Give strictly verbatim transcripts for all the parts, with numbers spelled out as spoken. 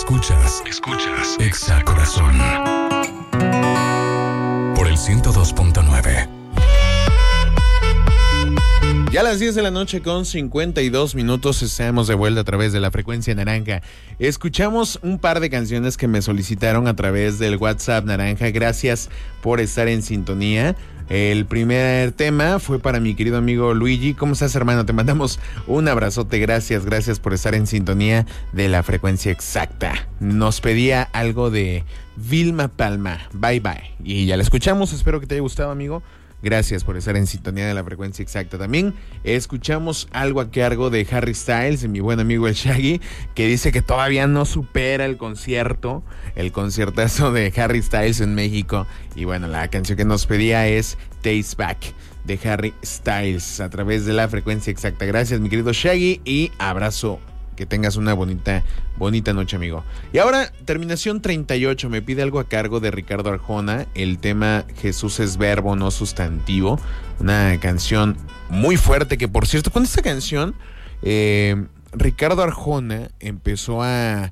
Escuchas, escuchas Exa Corazón por el ciento dos punto nueve. Ya a las diez de la noche con cincuenta y dos minutos estamos de vuelta a través de la frecuencia naranja. Escuchamos un par de canciones que me solicitaron a través del WhatsApp naranja. Gracias por estar en sintonía. El primer tema fue para mi querido amigo Luigi. ¿Cómo estás, hermano? Te mandamos un abrazote. Gracias, gracias por estar en sintonía de la frecuencia exacta. Nos pedía algo de Vilma Palma. Bye bye. Y ya la escuchamos. Espero que te haya gustado, amigo. Gracias por estar en sintonía de la frecuencia exacta. También escuchamos algo a cargo de Harry Styles, de mi buen amigo el Shaggy, que dice que todavía no supera el concierto, el conciertazo de Harry Styles en México. Y bueno, la canción que nos pedía es Taste Back de Harry Styles a través de la frecuencia exacta. Gracias, mi querido Shaggy, y abrazo. Que tengas una bonita, bonita noche, amigo. Y ahora, terminación treinta y ocho, me pide algo a cargo de Ricardo Arjona, el tema Jesús es verbo, no sustantivo. Una canción muy fuerte que, por cierto, con esta canción, eh, Ricardo Arjona empezó a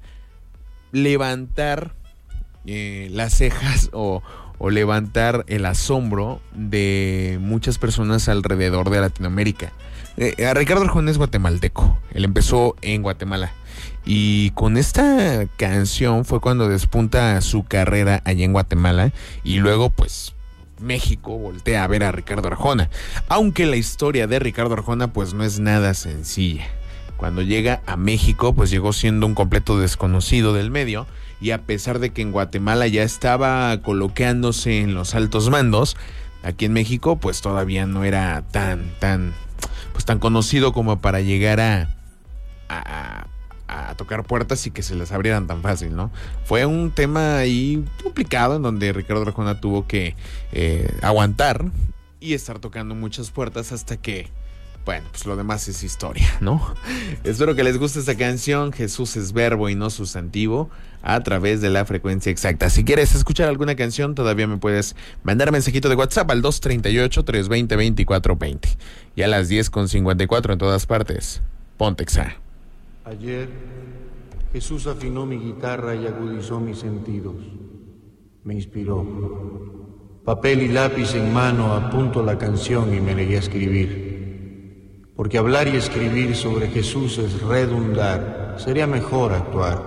levantar eh, las cejas o, o levantar el asombro de muchas personas alrededor de Latinoamérica. Eh, a Ricardo Arjona es guatemalteco. Él empezó en Guatemala. Y con esta canción fue cuando despunta su carrera allá en Guatemala. Y luego, pues, México voltea a ver a Ricardo Arjona. Aunque la historia de Ricardo Arjona, pues, no es nada sencilla. Cuando llega a México, pues, llegó siendo un completo desconocido del medio. Y a pesar de que en Guatemala ya estaba colocándose en los altos mandos, aquí en México, pues, todavía no era tan, tan... pues tan conocido como para llegar a, a, a tocar puertas y que se les abrieran tan fácil, ¿no? Fue un tema ahí complicado en donde Ricardo Arjona tuvo que eh, aguantar y estar tocando muchas puertas hasta que, bueno, pues lo demás es historia, ¿no? Espero que les guste esta canción, Jesús es verbo y no sustantivo, a través de la frecuencia exacta. Si quieres escuchar alguna canción, todavía me puedes mandar mensajito de WhatsApp al dos treinta y ocho, trescientos veinte, veinticuatro veinte. Y a las diez con cincuenta y cuatro en todas partes, ponte Exa. Ayer Jesús afinó mi guitarra y agudizó mis sentidos. Me inspiró. Papel y lápiz en mano apunto la canción y me negué a escribir. Porque hablar y escribir sobre Jesús es redundar, sería mejor actuar.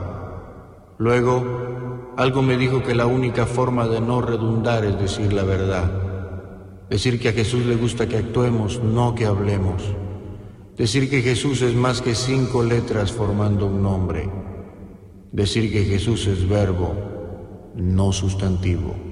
Luego, algo me dijo que la única forma de no redundar es decir la verdad. Decir que a Jesús le gusta que actuemos, no que hablemos. Decir que Jesús es más que cinco letras formando un nombre. Decir que Jesús es verbo, no sustantivo.